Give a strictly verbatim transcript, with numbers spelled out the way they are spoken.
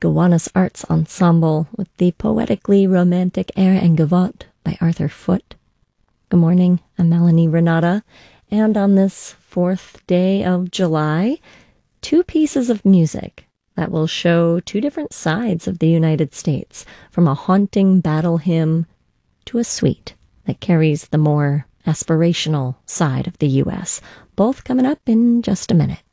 Gowanus Arts Ensemble with the poetically romantic Air en Gavotte by Arthur Foote. Good morning, I'm Melanie Renata, and on this fourth day of July, two pieces of music that will show two different sides of the United States, from a haunting battle hymn to a suite that carries the more aspirational side of the U S, both coming up in just a minute.